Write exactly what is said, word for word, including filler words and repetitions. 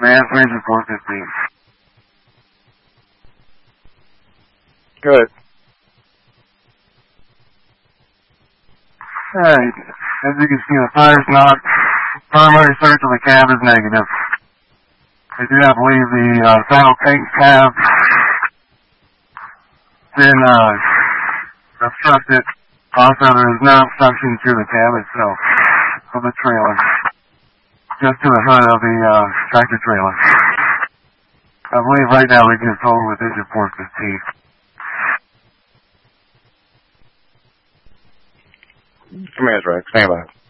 Command Ranger four fifteen. Good. Alright, as you can see, the fire's not. Primary search of the cab is negative. I do not believe the uh, final tank cab been uh, obstructed. Also, there is no obstruction to the cab itself of the trailer, just to the hood of the uh, tractor trailer. I believe right now we can hold with engine four fifteen. Command Rex, stand by.